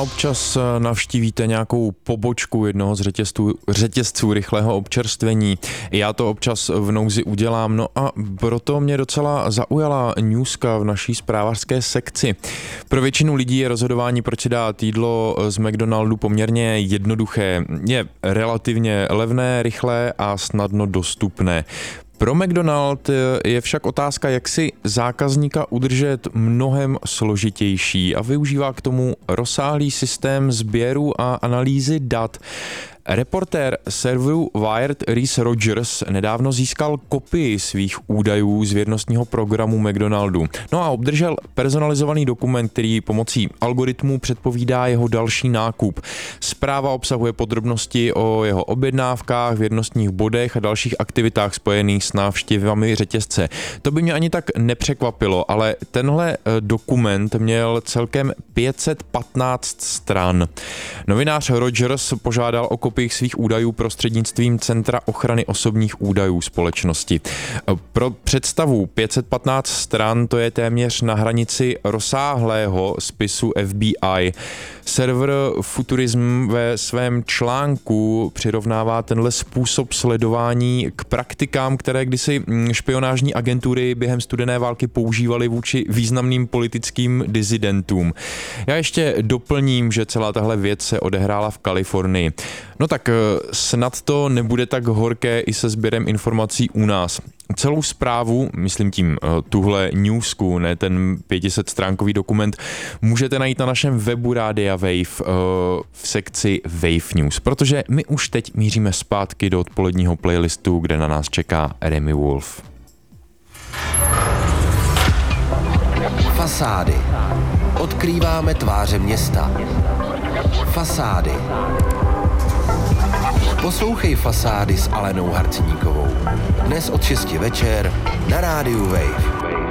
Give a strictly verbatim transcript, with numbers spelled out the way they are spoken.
občas navštívíte nějakou pobočku jednoho z řetězců, řetězců rychlého občerstvení. Já to občas v nouzi udělám, no a proto mě docela zaujala newska v naší zprávařské sekci. Pro většinu lidí je rozhodování, proč si dát jídlo z McDonaldu, poměrně jednoduché. Je relativně levné, rychlé a snadno dostupné. Pro McDonald je však otázka, jak si zákazníka udržet, mnohem složitější a využívá k tomu rozsáhlý systém sběru a analýzy dat. Reportér serveru Wired Reese Rogers nedávno získal kopii svých údajů z věrnostního programu McDonaldu. No a obdržel personalizovaný dokument, který pomocí algoritmů předpovídá jeho další nákup. Zpráva obsahuje podrobnosti o jeho objednávkách, věrnostních bodech a dalších aktivitách spojených s návštěvami řetězce. To by mě ani tak nepřekvapilo, ale tenhle dokument měl celkem pět set patnáct stran. Novinář Rogers požádal o kopii svých údajů prostřednictvím Centra ochrany osobních údajů společnosti. Pro představu pět set patnáct stran, to je téměř na hranici rozsáhlého spisu F B I. Server Futurism ve svém článku přirovnává tenhle způsob sledování k praktikám, které kdysi špionážní agentury během studené války používaly vůči významným politickým disidentům. Já ještě doplním, že celá tahle věc se odehrála v Kalifornii. No tak snad to nebude tak horké i se sběrem informací u nás. Celou zprávu, myslím tím tuhle newsku, ne ten pět set stránkový dokument, můžete najít na našem webu Rádia Wave v sekci Wave News, protože my už teď míříme zpátky do odpoledního playlistu, kde na nás čeká Remy Wolf. Fasády. Odkrýváme tváře města. Fasády. Poslouchej Fasády s Alenou Harcníkovou. Dnes od šesti večer na rádiu Wave.